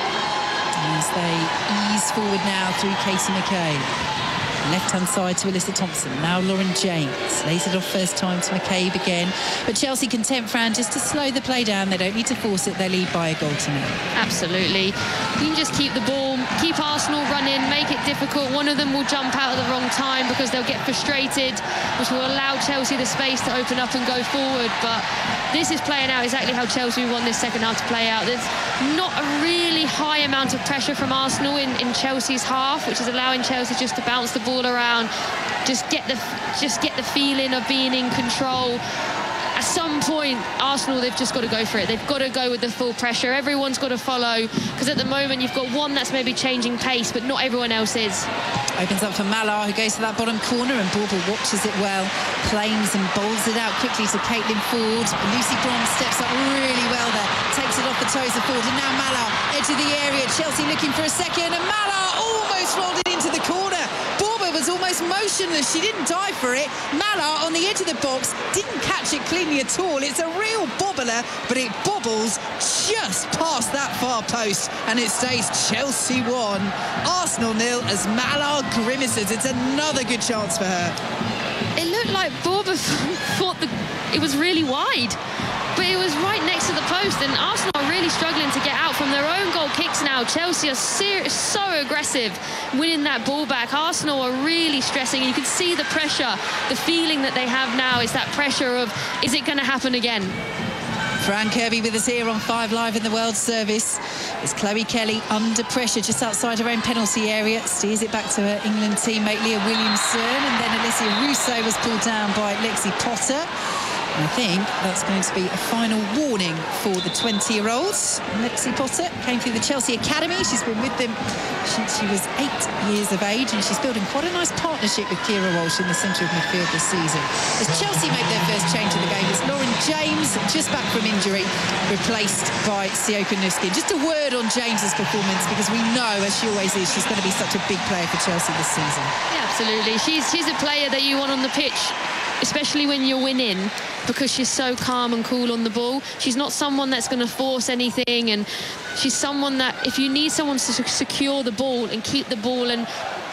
as they ease forward now through Katie McKay. Left-hand side to Alyssa Thompson. Now Lauren James lays it off first time to McCabe again. But Chelsea content, Fran, just to slow the play down. They don't need to force it. They lead by a goal to nil. Absolutely. You can just keep the ball, keep Arsenal running, make it difficult. One of them will jump out at the wrong time because they'll get frustrated, which will allow Chelsea the space to open up and go forward. But this is playing out exactly how Chelsea want this second half to play out. There's not a really high amount of pressure from Arsenal in Chelsea's half, which is allowing Chelsea just to bounce the ball around, just get the feeling of being in control. At some point, Arsenal, they've just got to go for it. They've got to go with the full pressure. Everyone's got to follow, because at the moment you've got one that's maybe changing pace, but not everyone else is. Opens up for Mallard, who goes to that bottom corner, and Borber watches it well, claims and bowls it out quickly to Caitlin Ford. Lucy Bronze steps up really well there, takes it off the toes of Ford, and now Mallard, edge of the area. Chelsea looking for a second, and Mallard almost rolled it into the corner. Borber was almost motionless. She didn't dive for it. Mallard on the edge of the box didn't catch it cleanly at all. It's a real bobbler, but it bobbles just past that far post, and it stays Chelsea 1, Arsenal 0 as Mallard grimaces. It's another good chance for her. It looked like Borber thought it was really wide, but it was right next to the post, and Arsenal are really struggling to get out from their own goal kicks now. Chelsea are so aggressive winning that ball back. Arsenal are really stressing, and you can see the pressure, the feeling that they have now is that pressure of, is it going to happen again? Fran Kirby with us here on 5 Live in the World Service. It's Chloe Kelly under pressure just outside her own penalty area. Steers it back to her England teammate Leah Williamson, and then Alicia Russo was pulled down by Lexi Potter. And I think that's going to be a final warning for the 20-year-olds. Lexi Potter came through the Chelsea Academy. She's been with them since she was 8 years of age, and she's building quite a nice partnership with Keira Walsh in the centre of midfield this season. As Chelsea make their first change in the game, it's Lauren James, just back from injury, replaced by Sioka Nuskin. Just a word on James's performance, because we know, as she always is, she's going to be such a big player for Chelsea this season. Yeah, absolutely. She's a player that you want on the pitch, especially when you're winning, because she's so calm and cool on the ball. She's not someone that's going to force anything, and she's someone that if you need someone to secure the ball and keep the ball and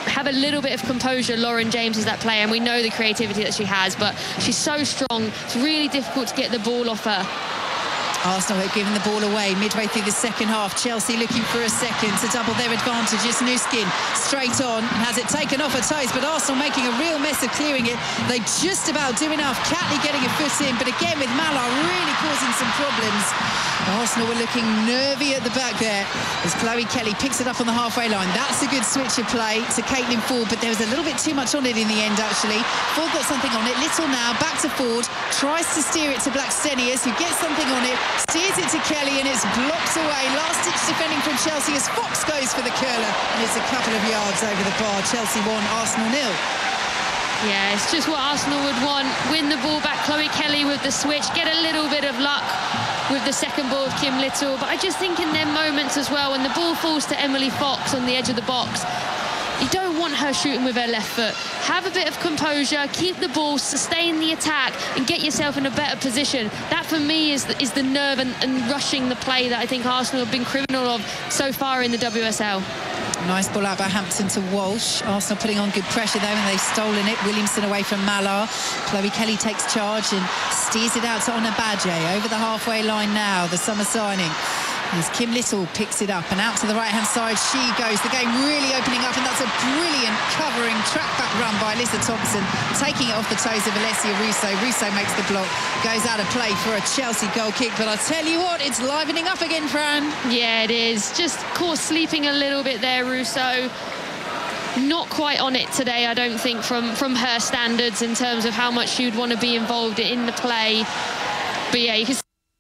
have a little bit of composure. Lauren James is that player, and we know the creativity that she has, but she's so strong. It's really difficult to get the ball off her. Arsenal have given the ball away midway through the second half. Chelsea looking for a second to double their advantage. It's Nuskin straight on and has it taken off her toes, but Arsenal making a real mess of clearing it. They just about do enough. Catley getting a foot in, but again with Malar really causing some problems. Arsenal were looking nervy at the back there as Chloe Kelly picks it up on the halfway line. That's a good switch of play to Caitlin Ford, but there was a little bit too much on it in the end, actually. Ford got something on it. Little now, back to Ford, tries to steer it to Blackstenius, who gets something on it, steers it to Kelly, and it's blocked away. Last-ditch defending from Chelsea as Fox goes for the curler, and it's a couple of yards over the bar. Chelsea 1, Arsenal 0. Yeah, it's just what Arsenal would want. Win the ball back, Chloe Kelly with the switch, get a little bit of luck with the second ball of Kim Little. But I just think in their moments as well, when the ball falls to Emily Fox on the edge of the box, you don't want her shooting with her left foot. Have a bit of composure, keep the ball, sustain the attack, and get yourself in a better position. That, for me, is the nerve and rushing the play that I think Arsenal have been criminal of so far in the WSL. Nice ball out by Hampton to Walsh. Arsenal putting on good pressure there when they've stolen it. Williamson away from Malar. Chloe Kelly takes charge and steers it out to Ona Badje. Over the halfway line now, the summer signing. As Kim Little picks it up and out to the right-hand side she goes. The game really opening up, and that's a brilliant covering track-back run by Alyssa Thompson, taking it off the toes of Alessia Russo. Russo makes the block, goes out of play for a Chelsea goal kick, but I tell you what, it's livening up again, Fran. Yeah, it is. Just, of course, sleeping a little bit there, Russo. Not quite on it today, I don't think, from her standards in terms of how much she would want to be involved in the play. But yeah, you can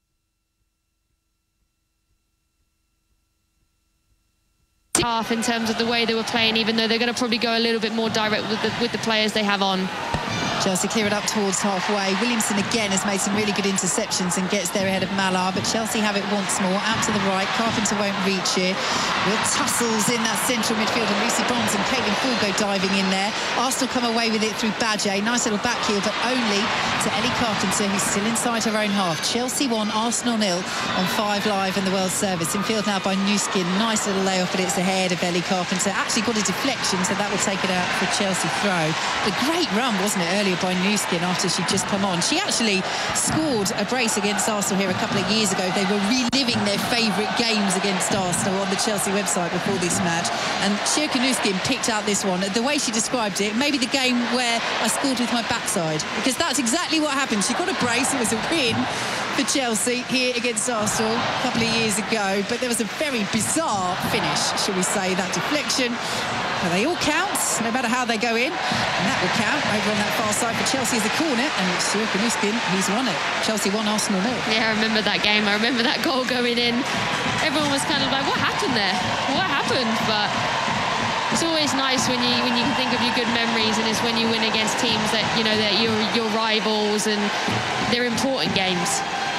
half in terms of the way they were playing, even though they're going to probably go a little bit more direct with the players they have on. Chelsea clear it up towards halfway. Williamson again has made some really good interceptions and gets there ahead of Malar, but Chelsea have it once more. Out to the right, Carpenter won't reach it. Real tussles in that central midfield, and Lucy Bronze and Caitlin Ford go diving in there. Arsenal come away with it through Badje. Nice little back heel, but only to Ellie Carpenter, who's still inside her own half. Chelsea 1, Arsenal 0 on 5 Live in the World Service. In field now by Nuskin. Nice little layoff, but it's ahead of Ellie Carpenter. Actually got a deflection, so that will take it out for Chelsea throw. But a great run, wasn't it, earlier by Nuskin after she'd just come on. She actually scored a brace against Arsenal here a couple of years ago. They were reliving their favourite games against Arsenal on the Chelsea website before this match, and Sjoeke Nuskin picked out this one. The way she described it, maybe the game where I scored with my backside, because that's exactly what happened. She got a brace. It was a win for Chelsea here against Arsenal a couple of years ago, but there was a very bizarre finish, shall we say. That deflection, well, they all count, no matter how they go in, and that will count over on that far side for Chelsea as a corner, and it's Sjoeke Nuskin who's won it. Chelsea 1, Arsenal 0. Yeah, I remember that game. I remember that goal going in. Everyone was kind of like, what happened there? What happened? But it's always nice when you can think of your good memories, and it's when you win against teams that, you know, that your rivals, and they're important games.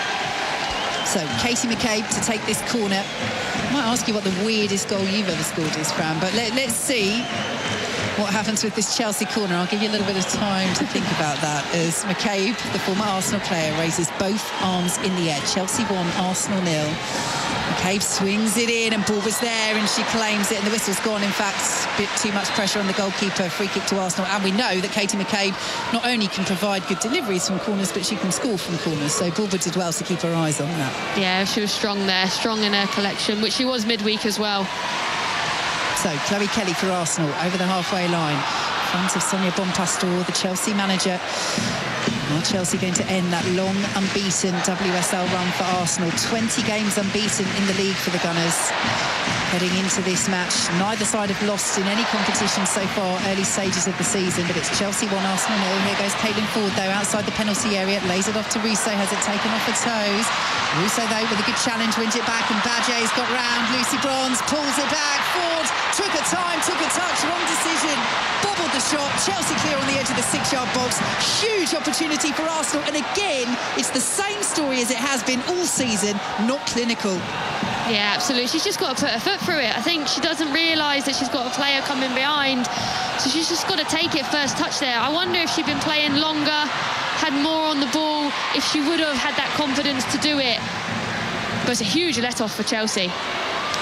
So Katie McCabe to take this corner. I might ask you what the weirdest goal you've ever scored is, Fran, but let's see what happens with this Chelsea corner. I'll give you a little bit of time to think about that as McCabe, the former Arsenal player, raises both arms in the air. Chelsea 1, Arsenal 0. McCabe swings it in, and ball was there, and she claims it, and the whistle's gone. In fact, a bit too much pressure on the goalkeeper. Free kick to Arsenal, and we know that Katie McCabe not only can provide good deliveries from corners, but she can score from corners. So Bulba did well to keep her eyes on that. Yeah, she was strong there, strong in her collection, which she was midweek as well. So Chloe Kelly for Arsenal over the halfway line. In front of Sonia Bonpastor, the Chelsea manager. Are Chelsea going to end that long unbeaten WSL run for Arsenal? 20 games unbeaten in the league for the Gunners. Heading into this match, neither side have lost in any competition so far, early stages of the season, but it's Chelsea 1, Arsenal 0. Here goes Caitlin Ford, though, outside the penalty area, lays it off to Russo, has it taken off her toes. Russo, though, with a good challenge, wins it back, and Badge's got round. Lucy Bronze pulls it back. Ford took her time, took a touch, wrong decision, bobbled the shot. Chelsea clear on the edge of the 6-yard box. Huge opportunity for Arsenal, and again, it's the same story as it has been all season, not clinical. Yeah, absolutely. She's just got to put her foot through it. I think she doesn't realise that she's got a player coming behind, so she's just got to take it first touch there. I wonder if she'd been playing longer, had more on the ball, if she would have had that confidence to do it. But it's a huge let-off for Chelsea.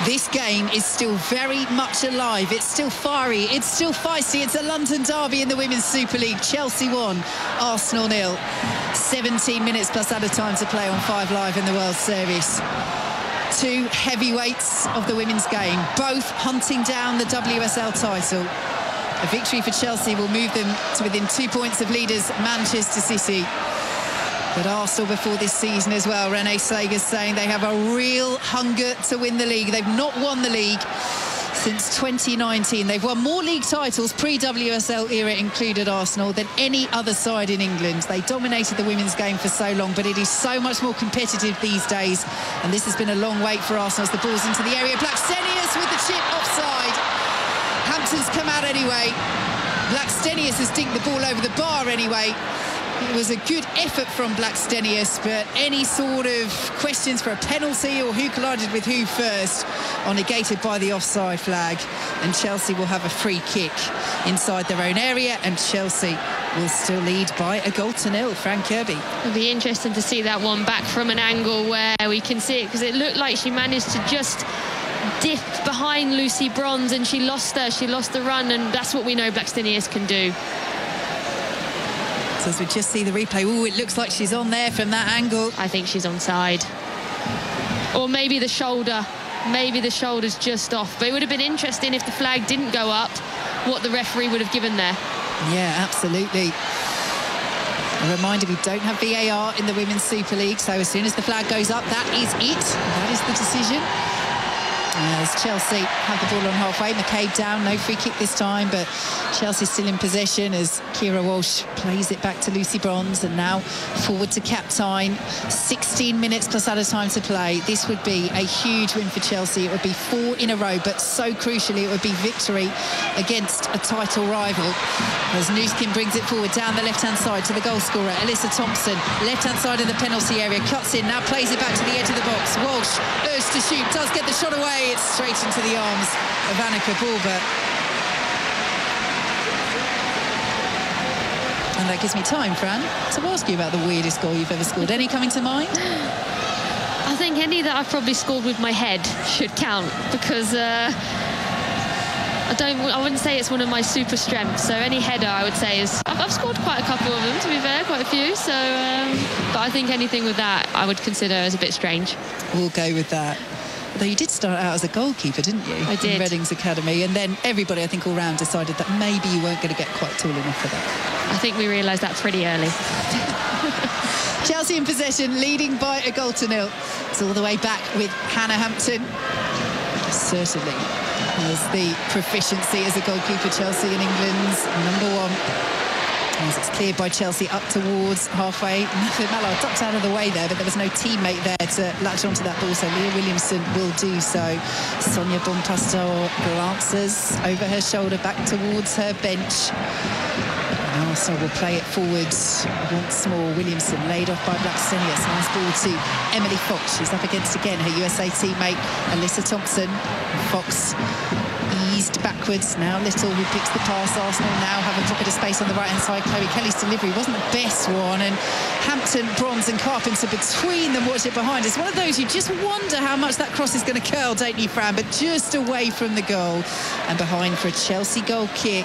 This game is still very much alive. It's still fiery. It's still feisty. It's a London derby in the Women's Super League. Chelsea 1, Arsenal 0. 17 minutes plus added time to play on 5 Live in the World Service. 2 heavyweights of the women's game, both hunting down the WSL title. A victory for Chelsea will move them to within 2 points of leaders Manchester City. But Arsenal before this season as well, Renee Slager's saying they have a real hunger to win the league. They've not won the league since 2019. They've won more league titles, pre-WSL era included, Arsenal, than any other side in England. They dominated the women's game for so long, but it is so much more competitive these days. And this has been a long wait for Arsenal as the ball's into the area. Blackstenius with the chip offside. Hampton's come out anyway. Blackstenius has dinked the ball over the bar anyway. It was a good effort from Blackstenius, but any sort of questions for a penalty or who collided with who first are negated by the offside flag. And Chelsea will have a free kick inside their own area, and Chelsea will still lead by a 0-0. Fran Kirby. It'll be interesting to see that one back from an angle where we can see it, because it looked like she managed to just dip behind Lucy Bronze and she lost her. She lost the run, and that's what we know Blackstenius can do. So as we just see the replay, oh, it looks like she's on there from that angle. I think she's onside. Or maybe the shoulder. Maybe the shoulder's just off. But it would have been interesting if the flag didn't go up, what the referee would have given there. Yeah, absolutely. A reminder, we don't have VAR in the Women's Super League, so as soon as the flag goes up, that is it. That is the decision. As Chelsea have the ball on halfway, McCabe down, no free kick this time, but Chelsea still in possession as Kira Walsh plays it back to Lucy Bronze, and now forward to Captine. 16 minutes plus added time to play. This would be a huge win for Chelsea. It would be 4 in a row, but so crucially it would be victory against a title rival. As Nuskin brings it forward down the left-hand side to the goal scorer, Alyssa Thompson, left-hand side of the penalty area, cuts in, now plays it back to the edge of the box. Walsh urged to shoot, does get the shot away. It's straight into the arms of Annika Bulba. And that gives me time, Fran, to ask you about the weirdest goal you've ever scored. Any coming to mind? I think any that I've probably scored with my head should count, because I wouldn't say it's one of my super strengths. So any header, I would say, is I've scored quite a couple of them, to be fair, quite a few. So, but I think anything with that I would consider as a bit strange. We'll go with that. Although you did start out as a goalkeeper, didn't you? I did. In Reading's academy, and then everybody, I think, all round decided that maybe you weren't going to get quite tall enough for that. I think we realised that pretty early. Chelsea in possession, leading by a 0-0. It's all the way back with Hannah Hampton. Certainly has the proficiency as a goalkeeper, Chelsea in England's #1. As it's cleared by Chelsea up towards halfway. Mallard ducked out of the way there, but there was no teammate there to latch onto that ball, so Leah Williamson will do so. Sonia Bonpastor glances over her shoulder back towards her bench. And Arsenal will play it forward once more. Williamson laid off by Blackstenius. Nice ball to Emily Fox. She's up against again her USA teammate Alyssa Thompson. Fox eased backwards. Now Little, who picks the pass. Arsenal now have a pocket of space on the right-hand side. Chloe Kelly's delivery wasn't the best one, and Hampton, Bronze and Carpenter between them watch it behind. It's one of those you just wonder how much that cross is going to curl, don't you, Fran? But just away from the goal and behind for a Chelsea goal kick.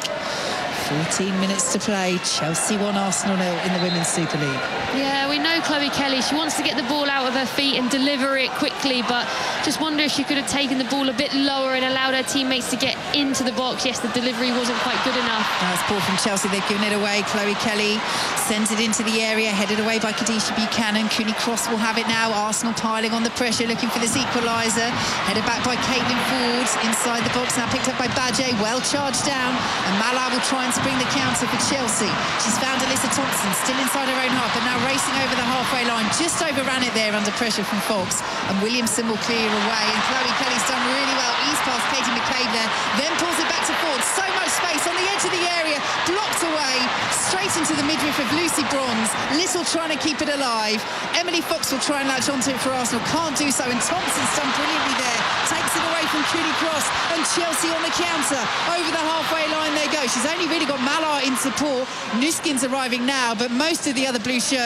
14 minutes to play. Chelsea 1, Arsenal 0 in the Women's Super League. Yeah, we know Chloe Kelly. She wants to get the ball out of her feet and deliver it quickly, but just wonder if she could have taken the ball a bit lower and allowed her teammates to get into the box. Yes, the delivery wasn't quite good enough. That's ball from Chelsea. They've given it away. Chloe Kelly sends it into the area, headed away by Kadisha Buchanan. Cooney Cross will have it now. Arsenal piling on the pressure, looking for this equaliser. Headed back by Caitlin Ford inside the box. Now picked up by Badge. Well charged down, and Mala will try and spring the counter for Chelsea. She's found Alyssa Thompson still inside her own half, but now racing over the halfway line. Just overran it there under pressure from Fox, and Williamson will clear away, and Chloe Kelly's done really well. East past Katie McCabe there, then pulls it back to Ford. So much space on the edge of the area, blocked away, straight into the midriff of Lucy Bronze. Little trying to keep it alive. Emily Fox will try and latch onto it for Arsenal, can't do so, and Thompson's done brilliantly there. Takes it away from Cooney Cross, and Chelsea on the counter. Over the halfway line they go. She's only really got Mallard in support. Nuskin's arriving now, but most of the other blue shirts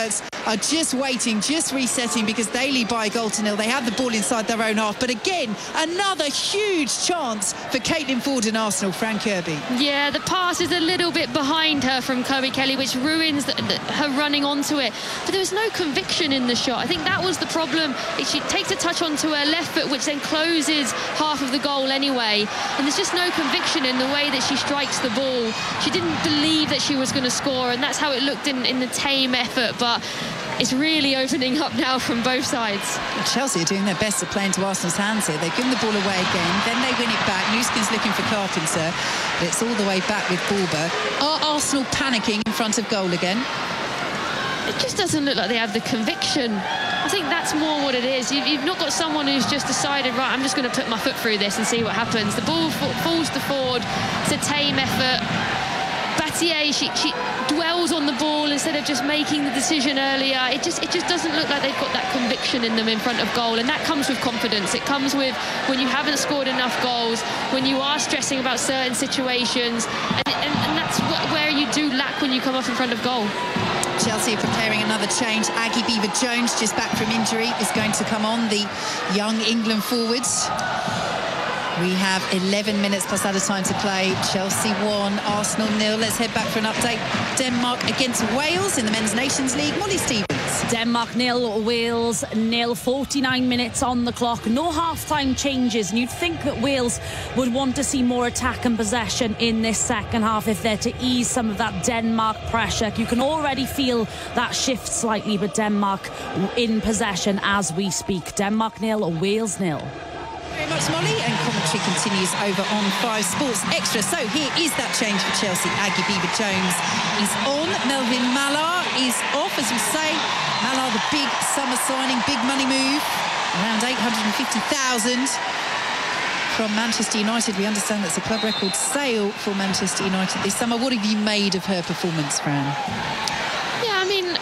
are just waiting, just resetting, because they lead by a goal to nil. They have the ball inside their own half. But again, another huge chance for Caitlin Foord and Arsenal. Fran Kirby. Yeah, the pass is a little bit behind her from Chloe Kelly, which ruins her running onto it. But there was no conviction in the shot. I think that was the problem. She takes a touch onto her left foot, which then closes half of the goal anyway. And there's just no conviction in the way that she strikes the ball. She didn't believe that she was going to score, and that's how it looked in the tame effort. But it's really opening up now from both sides. Chelsea are doing their best to play into Arsenal's hands here. They've given the ball away again, then they win it back. Nuskin's looking for Carpenter, but it's all the way back with Bulba. Are Arsenal panicking in front of goal again? It just doesn't look like they have the conviction. I think that's more what it is. You've not got someone who's just decided, right, I'm just going to put my foot through this and see what happens. The ball falls to Foord. It's a tame effort. Battier, she dwells on the ball instead of just making the decision earlier. It just doesn't look like they've got that conviction in them in front of goal, and that comes with confidence. It comes with when you haven't scored enough goals, when you are stressing about certain situations, and that's where you do lack when you come up in front of goal. Chelsea are preparing another change. Aggie Beever-Jones, just back from injury, is going to come on, the young England forwards. We have 11 minutes plus added time to play. Chelsea 1, Arsenal 0. Let's head back for an update. Denmark against Wales in the Men's Nations League. Molly Stevens. Denmark 0, Wales 0. 49 minutes on the clock. No half-time changes. And you'd think that Wales would want to see more attack and possession in this second half if they're to ease some of that Denmark pressure. You can already feel that shift slightly, but Denmark in possession as we speak. Denmark 0, Wales 0. Very much, Molly, and commentary continues over on 5 Sports Extra. So here is that change for Chelsea. Aggie Beever-Jones is on. Melvin Mallard is off, as we say. Mallard, the big summer signing, big money move, around 850,000 from Manchester United. We understand that's a club record sale for Manchester United this summer. What have you made of her performance, Fran? Yeah, I mean,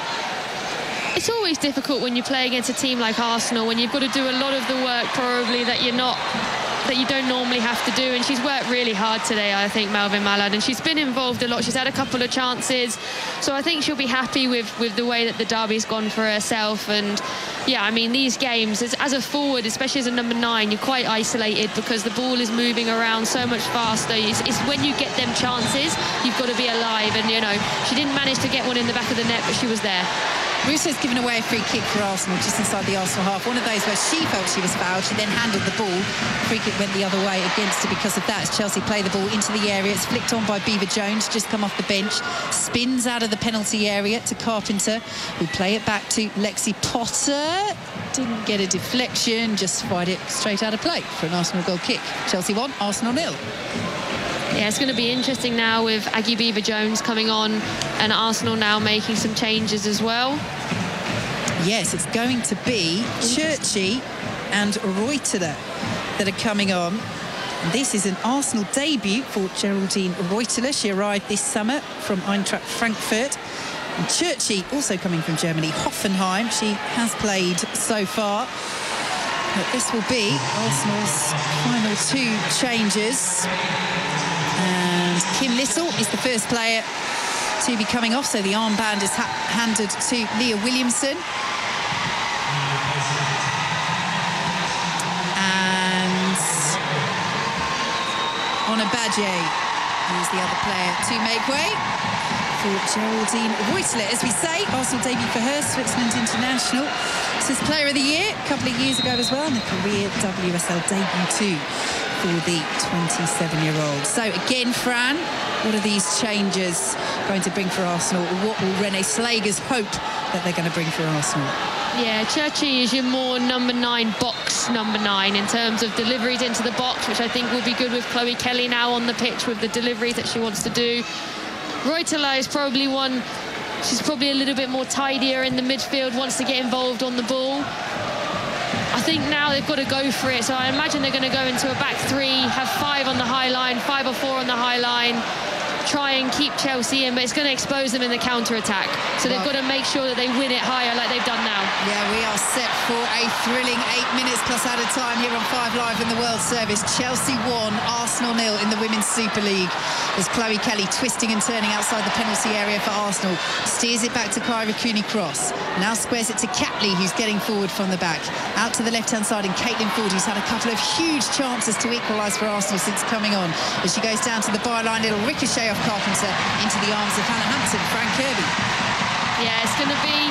it's always difficult when you play against a team like Arsenal, when you've got to do a lot of the work probably that you don't normally have to do, and she's worked really hard today, I think, Melvin Mallard, and she's been involved a lot. She's had a couple of chances, so I think she'll be happy with the way that the derby's gone for herself. And yeah, I mean, these games as a forward, especially as a number 9, you're quite isolated because the ball is moving around so much faster. It's when you get them chances, you've got to be alive, and you know, she didn't manage to get one in the back of the net, but she was there. Russo's given away a free kick for Arsenal just inside the Arsenal half. One of those where she felt she was fouled. She then handled the ball. Free kick went the other way against her because of that. As Chelsea play the ball into the area. It's flicked on by Beever-Jones, just come off the bench. Spins out of the penalty area to Carpenter, who play it back to Lexi Potter. Didn't get a deflection, just fired it straight out of play for an Arsenal goal kick. Chelsea 1, Arsenal 0. Yeah, it's going to be interesting now with Aggie Beever-Jones coming on and Arsenal now making some changes as well. Yes, it's going to be Churchy and Reuteler that are coming on. This is an Arsenal debut for Geraldine Reuteler. She arrived this summer from Eintracht Frankfurt. And Churchy, also coming from Germany, Hoffenheim. She has played so far. But this will be Arsenal's final 2 changes. And Kim Little is the first player to be coming off, so the armband is handed to Leah Williamson. And Anna Badje is the other player to make way for Geraldine Reuteler. As we say, Arsenal debut for her, Switzerland international. This is Player of the Year a couple of years ago as well, and a career WSL debut too for the 27-year-old. So again, Fran, what are these changes going to bring for Arsenal? What will Renée Slagers hope that they're going to bring for Arsenal? Yeah, Churchy is your more number 9 box number 9 in terms of deliveries into the box, which I think will be good with Chloe Kelly now on the pitch with the deliveries that she wants to do. Reuteler is probably one, she's probably a little bit more tidier in the midfield, wants to get involved on the ball. I think now they've got to go for it, so I imagine they're going to go into a back 3, have 5 on the high line, 5 or 4 on the high line, try and keep Chelsea in, but it's going to expose them in the counter-attack. So they've got to make sure that they win it higher like they've done now. Yeah, we are set for a thrilling 8 minutes plus added time here on 5 Live in the World Service. Chelsea 1, Arsenal 0 in the Women's Super League. As Chloe Kelly twisting and turning outside the penalty area for Arsenal. Steers it back to Kyra Cooney-Cross. Now squares it to Catley, who's getting forward from the back. Out to the left-hand side, and Caitlin Ford, who's had a couple of huge chances to equalise for Arsenal since coming on. As she goes down to the byline, little ricochet off Carpenter into the arms of Hannah Hampton. Fran Kirby. Yeah, it's going to be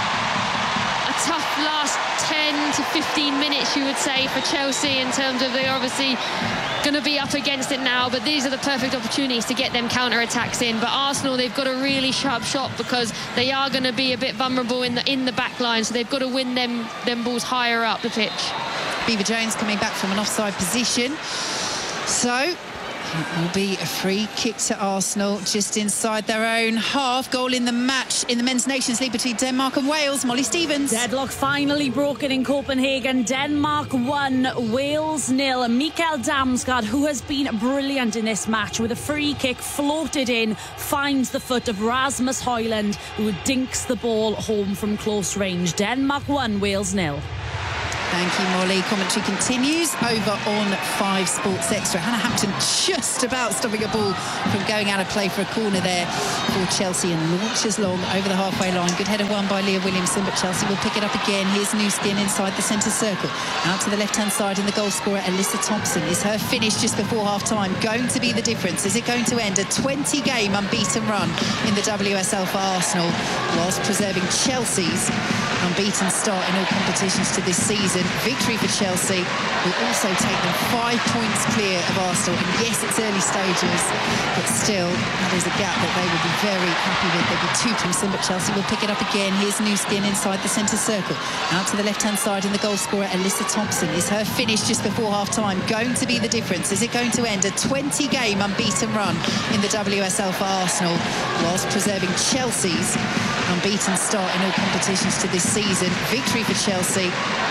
a tough last 10 to 15 minutes, you would say, for Chelsea, in terms of they're obviously going to be up against it now, but these are the perfect opportunities to get them counter-attacks in. But Arsenal, they've got a really sharp shot because they are going to be a bit vulnerable in the back line, so they've got to win them balls higher up the pitch. Beaver Jones coming back from an offside position. So it will be a free kick to Arsenal just inside their own half. Goal in the match in the Men's Nations League between Denmark and Wales. Molly Stevens. Deadlock finally broken in Copenhagen. Denmark 1, Wales 0. Mikael Damsgaard, who has been brilliant in this match, with a free kick floated in, finds the foot of Rasmus Højlund, who dinks the ball home from close range. Denmark 1, Wales 0. Thank you, Molly. Commentary continues over on 5 Sports Extra. Hannah Hampton just about stopping a ball from going out of play for a corner there for Chelsea, and launches long over the halfway line. Good header won by Leah Williamson, but Chelsea will pick it up again. Here's Newskin inside the centre circle. Out to the left-hand side, and the goal scorer, Alyssa Thompson. Is her finish just before half-time going to be the difference? Is it going to end a 20-game unbeaten run in the WSL for Arsenal, whilst preserving Chelsea's unbeaten start in all competitions to this season? Victory for Chelsea will also take them 5 points clear of Arsenal. And yes, it's early stages, but still, that is a gap that they will be very happy with. They'll be 2 points in, but Chelsea will pick it up again. Here's Newskin inside the centre circle. Out to the left-hand side, and the goal scorer, Alyssa Thompson. Is her finish just before half-time going to be the difference? Is it going to end a 20-game unbeaten run in the WSL for Arsenal, whilst preserving Chelsea's unbeaten start in all competitions to this season? Victory for Chelsea.